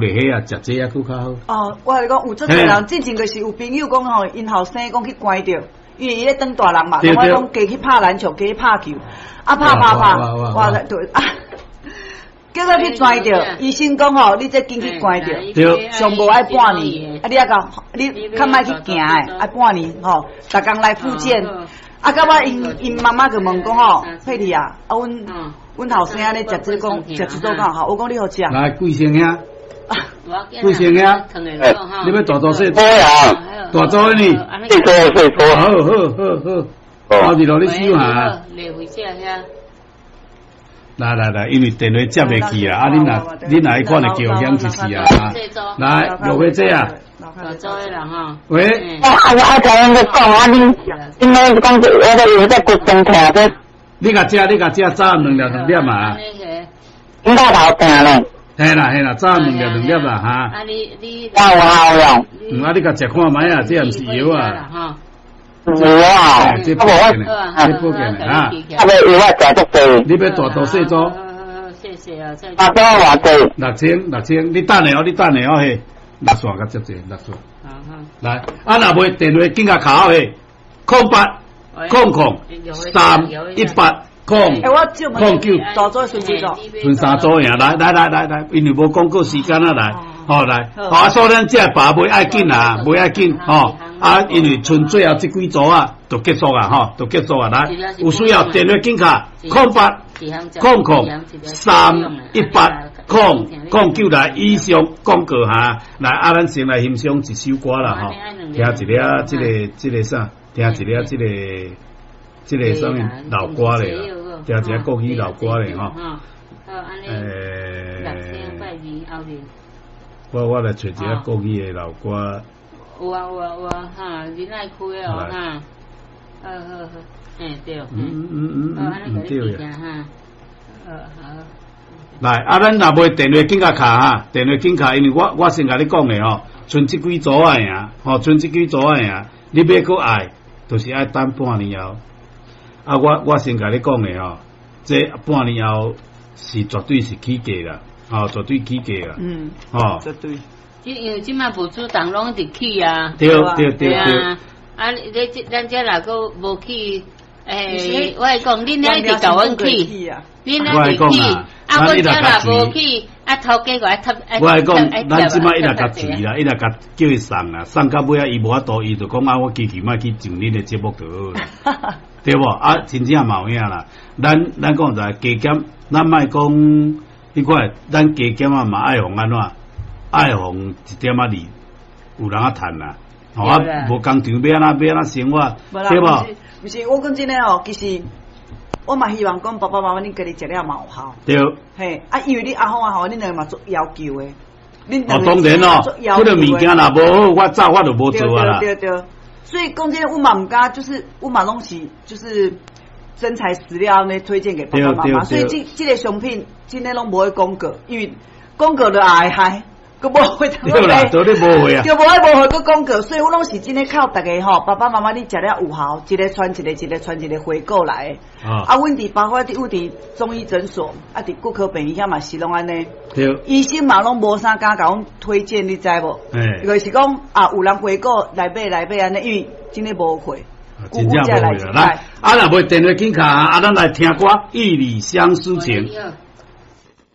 咧迄啊，食这还佫较好。 哦，我跟你讲，有足侪人之前就是有朋友讲吼，因后生讲去关掉，因为伊咧当大人嘛，同我讲加去拍篮球，加去拍球，啊拍，哇对啊，叫他去关掉。医生讲吼，你这紧去关掉，上无爱半年，啊你啊讲，你较莫去行诶，爱半年吼，逐工来复健。啊，到我因妈妈就问讲吼，佩丽啊，啊阮后生安尼食这讲食这都讲好，我讲你好食。 来贵姓兄？贵姓兄？你要大做细做啊？ 大做呢？ 细做。 好，我伫落你手下。来，因为电话接袂去啊！你若迄款的叫响就是啊。来，落去这啊。 大做的人吼。 喂。 我听你讲啊，你那讲我都有在骨痛疼的。 你甲食早暗2粒嘛？ 应该头疼咧。 嘿啦，早暗2粒啦哈。 啊你有效用。啊，你甲食看觅啊，这也毋是药啊。 是啊， 这保健的，这保健的啊。 啊，药啊食足多。 你要大做细做？ 谢谢啊， 大做偌济 ？6000，你等下哦嘿，6线甲足济6线。来，啊若袂电话紧甲卡嘿，0800-318-09。 大做顺几做？ 剩3组呀，来，因为无广告时间啊，来，好来，好，所以咱这爸袂爱紧啊，袂爱紧，吼，啊，因为剩最后这几组啊，就结束啊，吼，就结束啊，来，有需要电话紧卡0800-318-09来以上广告哈，来，啊，咱先来欣赏一首歌啦，吼，听一个这个啥，听一个这个什么老歌咧，听一个国语老歌咧，吼。我来找一个国语的老歌。 有啊，哈，仁爱区的哦，哈。好，对。对哈。好。 来，啊，咱若袂电话紧甲卡哈，电话紧卡，因为我先甲你讲的吼，剩这几组啊呀，剩这几组啊呀，你要搁爱，就是爱等半年后。啊，我先甲你讲的吼，这半年后是绝对是起价啦，绝对起价啦， 绝对。 因为即摆无主动拢伫起啊， 对。 啊，咱这若个无起，我讲恁遐直甲阮起，恁遐直起，啊，阮这若无起，啊，头家个爱ทับ， 我讲，咱即摆伊若甲注意啦，伊若甲叫伊送啦，送到尾啊，伊无法度，伊就讲啊，我期莫去上恁的节目就好啦。对无啊？真正嘛有影啦。咱讲在加减，咱莫讲迄块，咱加减啊嘛爱互安怎？爱互1点2，有人啊趁啦。吼啊，无工厂要安怎生活，对无？ 不是，我讲真诶哦，其实我嘛希望讲爸爸妈妈恁家己食了嘛有效。 对。 嘿，啊，因为你阿公阿婆恁两个嘛做要求诶。 当然哦，这个物件若无好，我早我就无做啊啦。 对。所以讲真的，我嘛唔敢，就是我嘛拢是就是真材实料呢推荐给爸爸妈妈。所以这个商品真的拢无会广告，因为广告就也会害，佮无会对啦，绝对无会啊， 就无会佮广告。所以我拢是真的靠大家吼，爸爸妈妈你食了有效，一个传一个，一个传一个回购来。啊，阮伫包括伫中医诊所，啊，伫骨科病院遐嘛是拢安尼。对。医生嘛拢无啥敢甲阮推荐，你知无？就是讲啊，有人回购来买安尼，因为真的无回。 真正无回啦。来，啊，若袂电话紧卡，啊，咱来听歌，一里相思情。